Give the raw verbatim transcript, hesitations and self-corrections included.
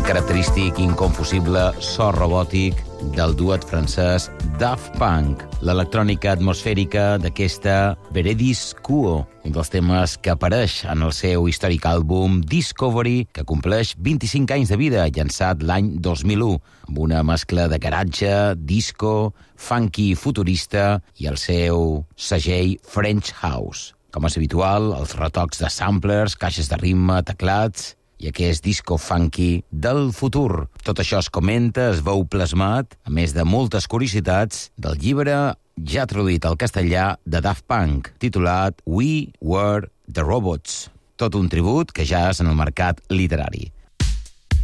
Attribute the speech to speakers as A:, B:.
A: característic i inconfusible so robòtic del duet francès Daft Punk, l'electrònica atmosfèrica d'aquesta Veredis Quo, un dels temes que apareix en el seu històric àlbum Discovery, que compleix vint-i-cinc anys de vida, llançat l'any dos mil u, amb una mescla de garatge, disco, funky futurista i el seu segell French House. Com és habitual, els retocs de samplers, caixes de ritme, teclats i aquest disco funky del futur. Tot això es comenta, es veu plasmat, a més de moltes curiositats, del llibre ja traduït al castellà de Daft Punk, titulat We Were the Robots. Tot un tribut que ja és en el mercat literari.